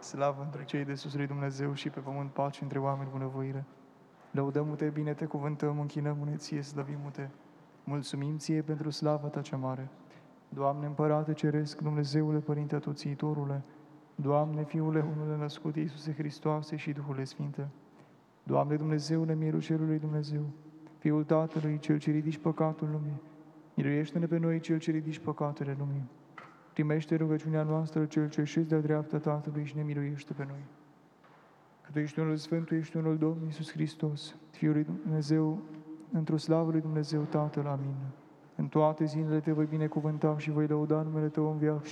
Slavă între cei de sus lui Dumnezeu și pe pământ pace între oameni bunăvoire. Lăudăm-te, bine te cuvântăm, închinăm-ne ție, slăvim-te. Mulțumim ție pentru slava ta cea mare. Doamne, Împărate Ceresc, Dumnezeule, Părinte Atoțiitorule, Doamne, Fiule unul născut, Iisuse Hristoase și Duhule Sfinte, Doamne, Dumnezeule, Mielul Cerului Dumnezeu, Fiul Tatălui, Cel ce ridici păcatul lumii, miluiește-ne pe noi, Cel ce ridici păcatele lumii. Primește rugăciunea noastră, Cel ce șezi de-a dreapta Tatălui și ne miluiește pe noi. Că Tu ești unul Sfânt, Tu ești unul Domn, Iisus Hristos, Fiul lui Dumnezeu, într-o slavă lui Dumnezeu Tatăl, amin. În toate zilele Te voi binecuvânta și voi lăuda numele Tău în veac